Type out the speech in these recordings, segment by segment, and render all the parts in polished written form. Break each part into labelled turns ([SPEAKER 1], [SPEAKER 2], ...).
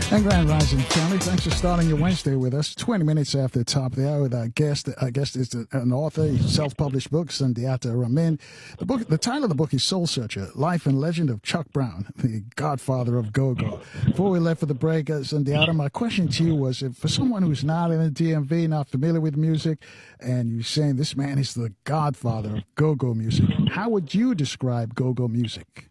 [SPEAKER 1] And Grand Rising family, thanks for starting your Wednesday with us. 20 minutes after the top of the hour with our guest. Our guest is an author, self-published books, Sundiata Ramin. The title of the book is Soul Searcher, Life and Legend of Chuck Brown, the godfather of go-go. Before we left for the break, Sundiata, my question to you was, if for someone who's not in the DMV, not familiar with music, and you're saying this man is the godfather of go-go music, how would you describe go-go music?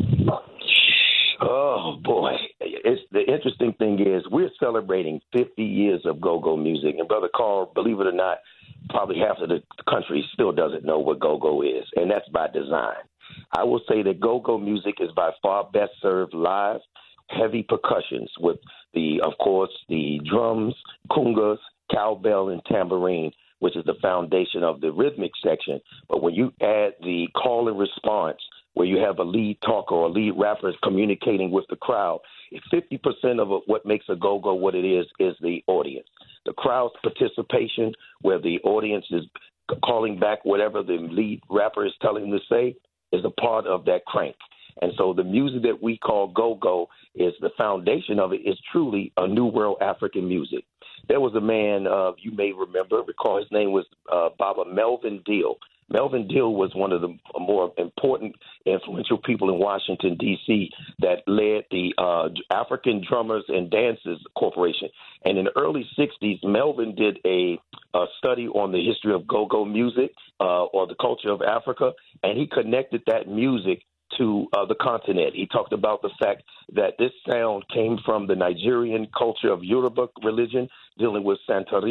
[SPEAKER 2] Oh, boy. The interesting thing is we're celebrating 50 years of go-go music. And Brother Carl, believe it or not, probably half of the country still doesn't know what go-go is, and that's by design. I will say that go-go music is by far best served live, heavy percussions with, of course, the drums, congas, cowbell, and tambourine, which is the foundation of the rhythmic section. But when you add the call and response, where you have a lead talker or a lead rapper communicating with the crowd, 50% of what makes a go-go what it is the audience. The crowd's participation, where the audience is calling back whatever the lead rapper is telling them to say, is a part of that crank. And so the music that we call go-go is the foundation of it is truly a New World African music. There was a man, you may recall his name was Baba Melvin Deal. Melvin Deal was one of the more important, influential people in Washington, D.C. that led the African Drummers and Dancers Corporation. And in the early 60s, Melvin did a study on the history of go-go music or the culture of Africa, and he connected that music to the continent. He talked about the fact that this sound came from the Nigerian culture of Yoruba religion, dealing with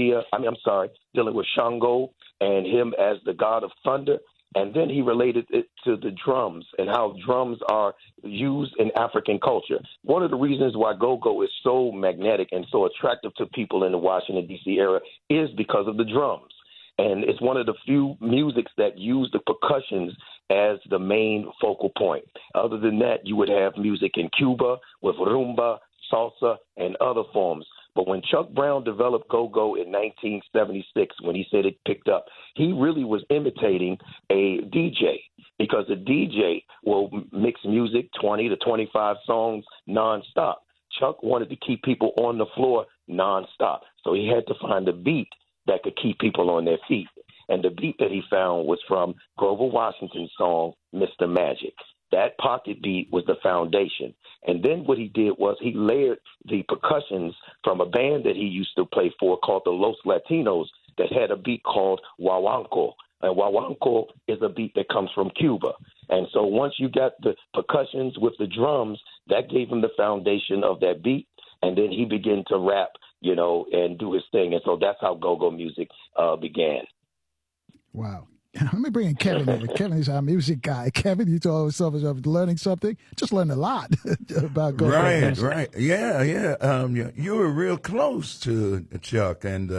[SPEAKER 2] dealing with Shango and him as the god of thunder. And then he related it to the drums and how drums are used in African culture. One of the reasons why go-go is so magnetic and so attractive to people in the Washington, D.C. area is because of the drums. And it's one of the few musics that use the percussions as the main focal point. Other than that, you would have music in Cuba with rumba, salsa, and other forms. But when Chuck Brown developed go-go in 1976, when he said it picked up, he really was imitating a DJ, because a DJ will mix music, 20 to 25 songs nonstop. Chuck wanted to keep people on the floor nonstop, so he had to find a beat that could keep people on their feet. And the beat that he found was from Grover Washington's song, Mr. Magic. That pocket beat was the foundation. And then what he did was he layered the percussions from a band that he used to play for called the Los Latinos that had a beat called guaguancó. And guaguancó is a beat that comes from Cuba. And so once you got the percussions with the drums, that gave him the foundation of that beat. And then he began to rap, and do his thing. And so that's how go-go music began.
[SPEAKER 1] Wow. Let me bring in Kevin here. Kevin is our music guy. Kevin, you told yourself learning something. Just learned a lot about go-go music.
[SPEAKER 3] Right. Yeah. You were real close to Chuck. And,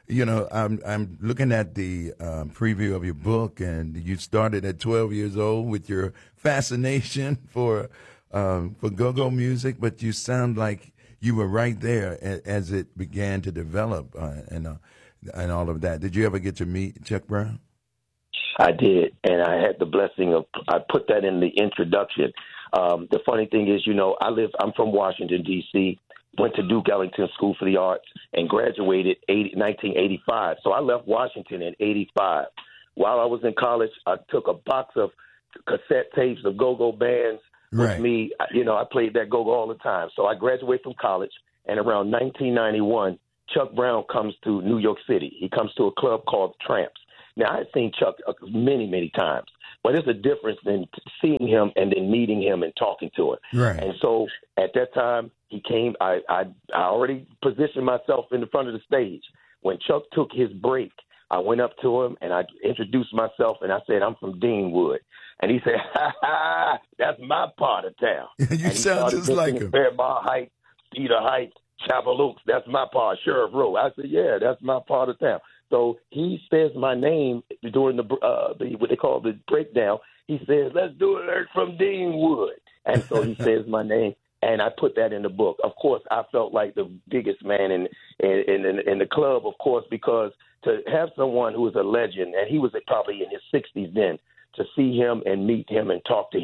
[SPEAKER 3] I'm looking at the preview of your book, and you started at 12 years old with your fascination for go-go music, but you sound like you were right there as it began to develop and all of that. Did you ever get to meet Chuck Brown?
[SPEAKER 2] I did, and I had the blessing of, I put that in the introduction. The funny thing is, I'm from Washington, D.C., went to Duke Ellington School for the Arts, and graduated 1985. So I left Washington in 85. While I was in college, I took a box of cassette tapes of go-go bands with me. I played that go-go all the time. So I graduated from college, and around 1991, Chuck Brown comes to New York City. He comes to a club called Tramps. Now, I had seen Chuck many, many times, but there's a difference in seeing him and then meeting him and talking to him.
[SPEAKER 3] Right.
[SPEAKER 2] And so at that time, he came. I already positioned myself in the front of the stage. When Chuck took his break, I went up to him and I introduced myself and I said, "I'm from Deanwood." And he said, "Ha, that's my part of town."
[SPEAKER 3] You sound just like him.
[SPEAKER 2] Fairmont Heights, Cedar Heights, Chapel Oaks, that's my part. Sheriff Road. I said, "Yeah, that's my part of town." So he says my name during the what they call the breakdown. He says, "Let's do it from Deanwood." And so he says my name, and I put that in the book. Of course, I felt like the biggest man in the club, of course, because to have someone who is a legend, and he was probably in his 60s then, to see him and meet him and talk to him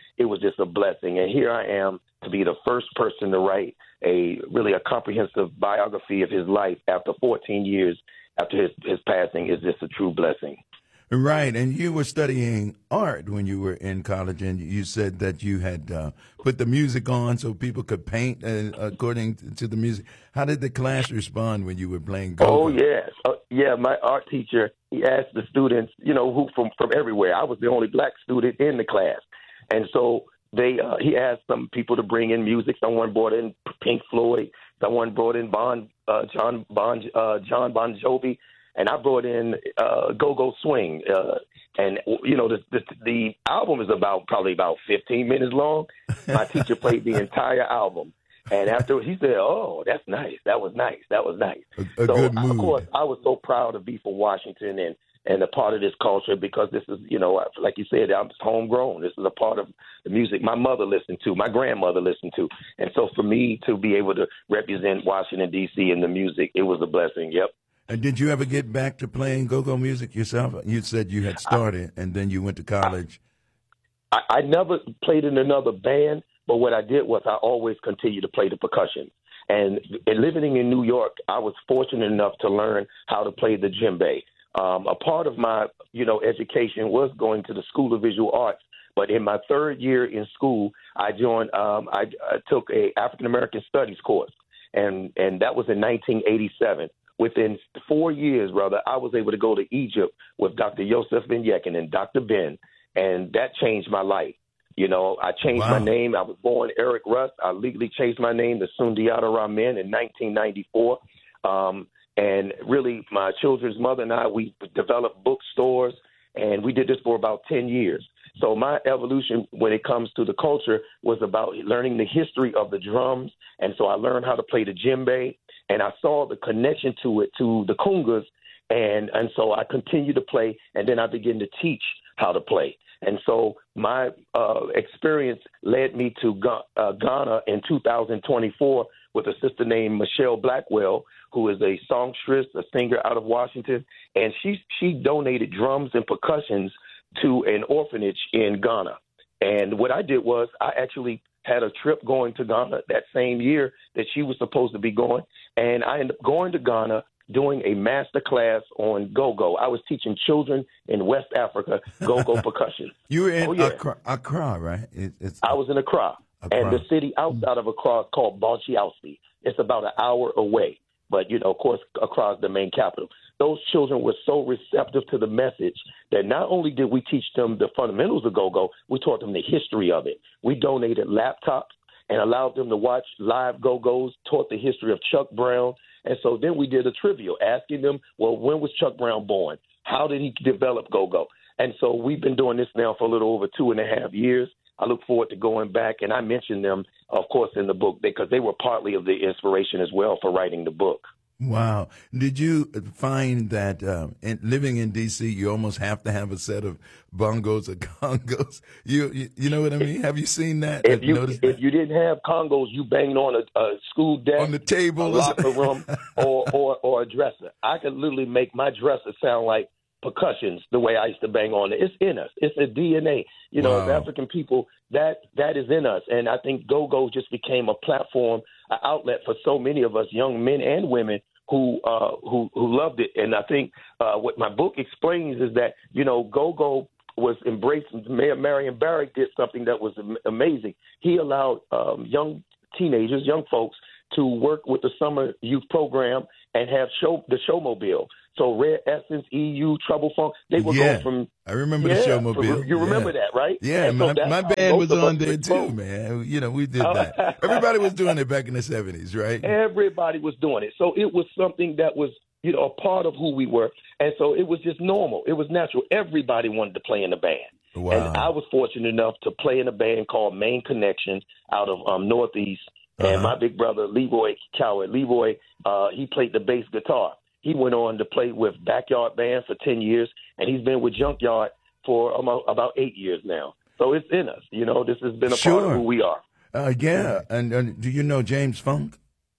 [SPEAKER 2] it was just a blessing. And here I am to be the first person to write a comprehensive biography of his life after 14 years after his passing is just a true blessing.
[SPEAKER 3] Right, and you were studying art when you were in college, and you said that you had put the music on so people could paint according to the music. How did the class respond when you were playing go-go?
[SPEAKER 2] Oh, yes. Yeah, my art teacher, he asked the students, who from everywhere. I was the only black student in the class. And so he asked some people to bring in music. Someone brought in Pink Floyd. Someone brought in John Bon Jovi. And I brought in Go-Go Swing. And, the album is probably about 15 minutes long. My teacher played the entire album. And after he said, "Oh, that's nice. That was nice. That was nice."
[SPEAKER 3] A good mood.
[SPEAKER 2] Of course, I was so proud to be from Washington and a part of this culture because this is, like you said, I'm homegrown. This is a part of the music my mother listened to, my grandmother listened to. And so for me to be able to represent Washington, D.C. in the music, it was a blessing. Yep.
[SPEAKER 3] And did you ever get back to playing go-go music yourself? You said you had started and then you went to college.
[SPEAKER 2] I never played in another band, but what I did was I always continued to play the percussion. And living in New York, I was fortunate enough to learn how to play the djembe. A part of my, education was going to the School of Visual Arts. But in my third year in school, I joined. I took a African American Studies course, and that was in 1987. Within 4 years, brother, I was able to go to Egypt with Dr. Yosef Ben Yekin and Dr. Ben, and that changed my life. I changed my name. I was born Eric Russ. I legally changed my name to Sundiata Ramin in 1994. And really, my children's mother and I, we developed bookstores, and we did this for about 10 years. So my evolution when it comes to the culture was about learning the history of the drums. And so I learned how to play the djembe, and I saw the connection to it, to the congas. And so I continued to play, and then I began to teach how to play. And so my experience led me to Ghana in 2024 with a sister named Michelle Blackwell, who is a songstress, a singer out of Washington. And she donated drums and percussions to an orphanage in Ghana. And what I did was I actually had a trip going to Ghana that same year that she was supposed to be going. And I ended up going to Ghana doing a master class on go-go. I was teaching children in West Africa go-go percussion.
[SPEAKER 3] You were in Accra, right?
[SPEAKER 2] I was in Accra. And the city outside of Accra is called Bauchi-Alsi. It's about an hour away. But, of course, Accra is the main capital. Those children were so receptive to the message that not only did we teach them the fundamentals of go-go, we taught them the history of it. We donated laptops and allowed them to watch live go-go's, taught the history of Chuck Brown. And so then we did a trivia asking them, well, when was Chuck Brown born? How did he develop go-go? And so we've been doing this now for a little over 2.5 years. I look forward to going back, and I mentioned them, of course, in the book because they were partly of the inspiration as well for writing the book.
[SPEAKER 3] Wow. Did you find that living in D.C., you almost have to have a set of bongos or congos? You know what I mean? Have you seen that?
[SPEAKER 2] If you didn't have congos, you banged on a school desk,
[SPEAKER 3] on the table,
[SPEAKER 2] a locker room, or a dresser. I could literally make my dresser sound like percussions the way I used to bang on it. It's in us. It's a DNA. As African people, that is in us. And I think go-go just became a platform, an outlet for so many of us, young men and women, who loved it. And I think what my book explains is that, go-go was embraced. Mayor Marion Barry did something that was amazing. He allowed young teenagers, young folks, to work with the summer youth program and have the showmobile. So Red Essence, EU, Trouble Funk, they were going from...
[SPEAKER 3] I remember the showmobile.
[SPEAKER 2] You remember that, right?
[SPEAKER 3] Yeah, my band was on there too, man. We did that. Everybody was doing it back in the 70s, right?
[SPEAKER 2] Everybody was doing it. So it was something that was, a part of who we were. And so it was just normal. It was natural. Everybody wanted to play in a band.
[SPEAKER 3] Wow.
[SPEAKER 2] And I was fortunate enough to play in a band called Main Connection out of Northeast. And my big brother, Leroy Coward, he played the bass guitar. He went on to play with Backyard Band for 10 years, and he's been with Junkyard for about 8 years now. So it's in us. This has been a part of who we are.
[SPEAKER 3] Yeah. And do you know James Funk?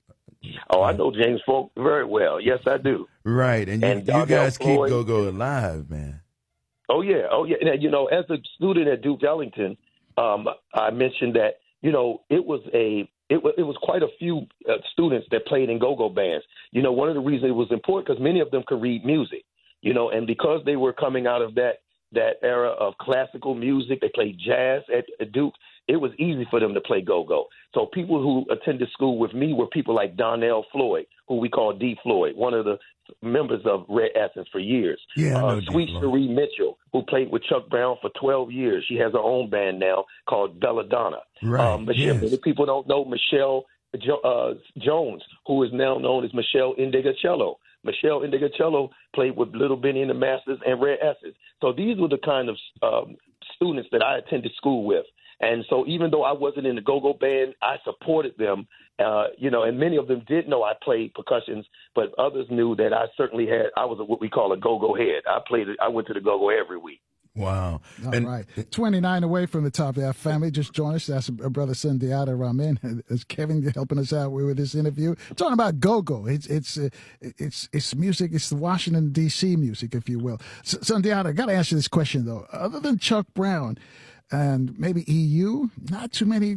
[SPEAKER 2] Oh, I know James Funk very well. Yes, I do.
[SPEAKER 3] Right. And you guys keep go-go alive, man.
[SPEAKER 2] Oh, yeah. And, as a student at Duke Ellington, I mentioned that, it was quite a few students that played in go-go bands. One of the reasons it was important because many of them could read music, and because they were coming out of that era of classical music, they played jazz at Duke. It was easy for them to play go-go. So people who attended school with me were people like Donnell Floyd, who we call D. Floyd, one of the members of Red Essence for years.
[SPEAKER 3] Yeah, I know
[SPEAKER 2] Sweet Cherie Mitchell, who played with Chuck Brown for 12 years. She has her own band now called Belladonna.
[SPEAKER 3] Right.
[SPEAKER 2] Many people don't know Michelle Jones, who is now known as Michelle Indigocello. Michelle Indigocello played with Little Benny and the Masters and Red Essence. So these were the kind of students that I attended school with. And so even though I wasn't in the go-go band, I supported them, and many of them did know I played percussions, but others knew that I was what we call a go-go head. I went to the go-go every week.
[SPEAKER 3] Wow.
[SPEAKER 1] All right. 29 away from the top of our family. Just joined us. That's Brother Sundiata Ramin. Is Kevin helping us out with this interview? Talking about go-go. It's music. It's the Washington, D.C. music, if you will. Sundiata, I got to ask you this question, though. Other than Chuck Brown and maybe EU, not too many,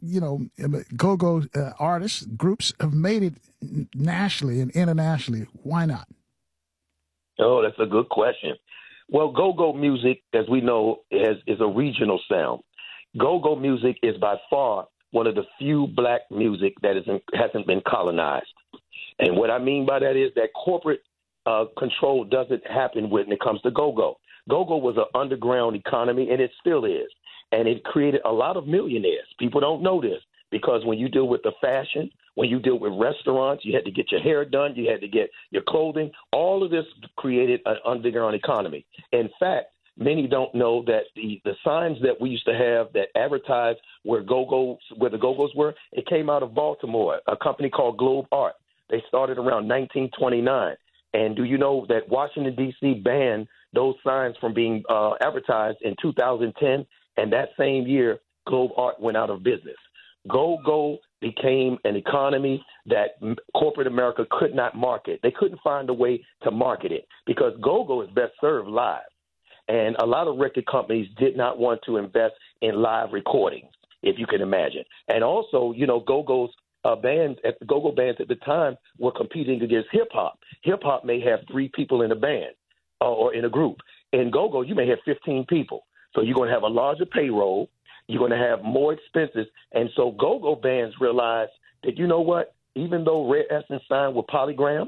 [SPEAKER 1] go-go artists, groups have made it nationally and internationally. Why not?
[SPEAKER 2] Oh, that's a good question. Well, go-go music, as we know, is a regional sound. Go-go music is by far one of the few black music that hasn't been colonized. And what I mean by that is that corporate control doesn't happen when it comes to go-go. Go-go was an underground economy, and it still is. And it created a lot of millionaires. People don't know this because when you deal with the fashion, when you deal with restaurants, you had to get your hair done, you had to get your clothing. All of this created an underground economy. In fact, many don't know that the signs that we used to have that advertised where the Go-Go's were, it came out of Baltimore, a company called Globe Art. They started around 1929. And do you know that Washington, D.C. banned those signs from being advertised in 2010? And that same year, Globe Art went out of business. Go-Go became an economy that corporate America could not market. They couldn't find a way to market it because Go-Go is best served live. And a lot of record companies did not want to invest in live recordings, if you can imagine. And also, Go-Go's go-go bands at the time were competing against hip-hop. Hip-hop may have 3 people in a band or in a group. In Go-Go, you may have 15 people. So you're going to have a larger payroll. You're going to have more expenses. And so go-go bands realized that, you know what, even though Red Essence signed with Polygram,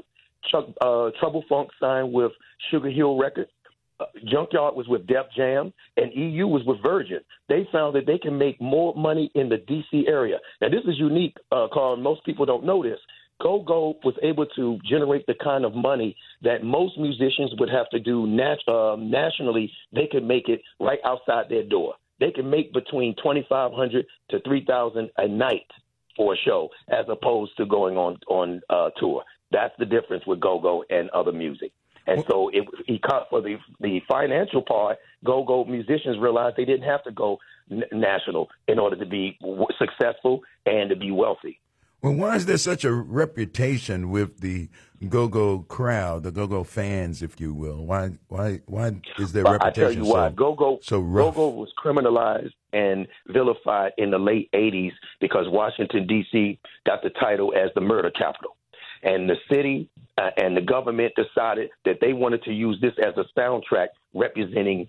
[SPEAKER 2] Trouble Funk signed with Sugar Hill Records, Junkyard was with Def Jam, and EU was with Virgin, they found that they can make more money in the D.C. area. Now, this is unique, Carl. Most people don't know this. Go-Go was able to generate the kind of money that most musicians would have to do nationally. They could make it right outside their door. They can make between $2,500 to $3,000 a night for a show, as opposed to going on tour. That's the difference with go-go and other music. And so for the financial part, go-go musicians realized they didn't have to go national in order to be successful and to be wealthy.
[SPEAKER 3] Well, why is there such a reputation with the go-go crowd, the go-go fans, if you will? Why is their reputation
[SPEAKER 2] I tell you why.
[SPEAKER 3] So rough?
[SPEAKER 2] Go-go was criminalized and vilified in the late 80s because Washington, D.C. got the title as the murder capital. And the city and the government decided that they wanted to use this as a soundtrack representing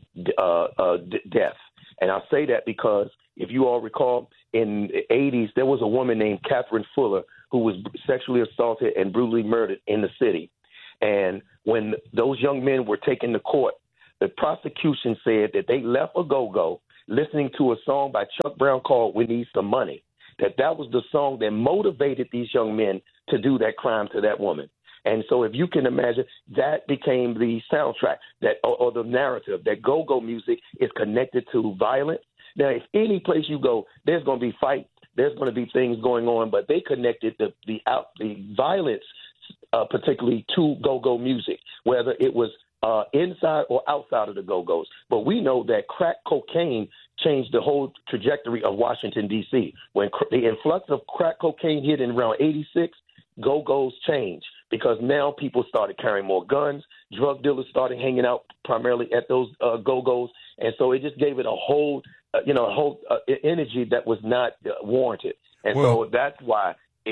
[SPEAKER 2] death. And I say that because if you all recall, in the 80s, there was a woman named Catherine Fuller who was sexually assaulted and brutally murdered in the city. And when those young men were taken to court, the prosecution said that they left a go-go listening to a song by Chuck Brown called We Need Some Money, that was the song that motivated these young men to do that crime to that woman. And so if you can imagine, that became the soundtrack or the narrative that go-go music is connected to violence. Now, if any place you go, there's going to be fights, there's going to be things going on, but they connected the violence, particularly to go-go music, whether it was inside or outside of the go-go's. But we know that crack cocaine changed the whole trajectory of Washington, D.C. When the influx of crack cocaine hit in around 86, go-go's changed because now people started carrying more guns. Drug dealers started hanging out primarily at those go-go's. And so it just gave it a whole a whole energy that was not warranted. And so that's why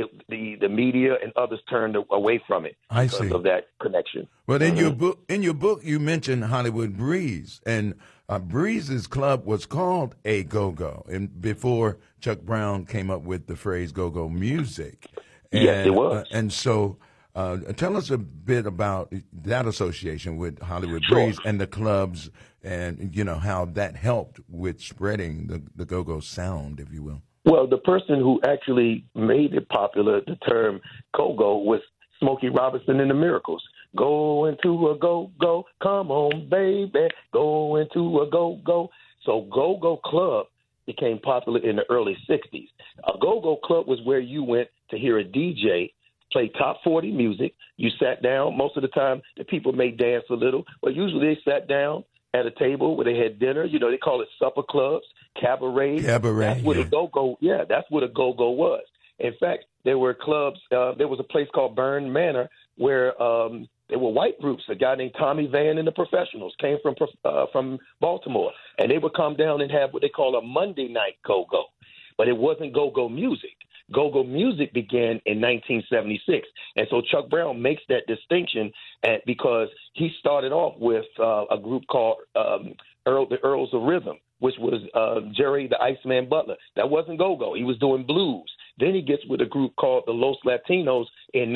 [SPEAKER 2] the media and others turned away from it because of that connection.
[SPEAKER 3] Well, in your book, you mentioned Hollywood Breeze, and Breeze's club was called A Go-Go, and before Chuck Brown came up with the phrase "go-go music." And,
[SPEAKER 2] yes, it was.
[SPEAKER 3] And so, tell us a bit about that association with Hollywood Breeze and the clubs, and how that helped with spreading the go-go sound, if you will.
[SPEAKER 2] Well, the person who actually made it popular, the term go-go, was Smokey Robinson and the Miracles. Go into a go-go, come on, baby, go into a go-go. So go-go club became popular in the early 60s. A go-go club was where you went to hear a DJ play top 40 music. You sat down. Most of the time, the people may dance a little, but usually they sat down at a table where they had dinner. They call it supper clubs, cabaret. That's what a go-go. Yeah, that's what a go-go was. In fact, there were clubs. There was a place called Burn Manor where there were white groups. A guy named Tommy Van and the Professionals came from Baltimore, and they would come down and have what they call a Monday night go-go. But it wasn't go-go music. Go-go music began in 1976. And so Chuck Brown makes that distinction because he started off with a group called the Earls of Rhythm, which was Jerry the Iceman Butler. That wasn't go-go. He was doing blues. Then he gets with a group called the Los Latinos in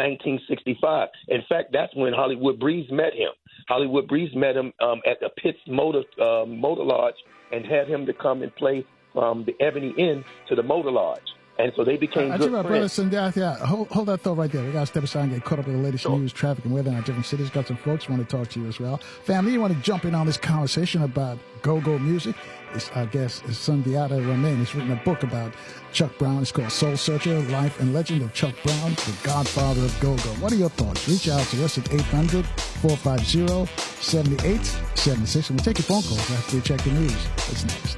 [SPEAKER 2] 1965. In fact, that's when Hollywood Breeze met him. Hollywood Breeze met him at the Pitts Motor Lodge and had him to come and play from the Ebony Inn to the Motor Lodge. And so they became good friends.
[SPEAKER 1] Hold that thought right there. We got to step aside and get caught up with the latest news, traffic, and weather in our different cities. Got some folks who want to talk to you as well. Family, you want to jump in on this conversation about go-go music? Our guest is Sundiata Romain. He's written a book about Chuck Brown. It's called Soul Searcher, Life and Legend of Chuck Brown, the Godfather of Go-Go. What are your thoughts? Reach out to us at 800-450-7876. And we'll take your phone calls after we check the news. That's next.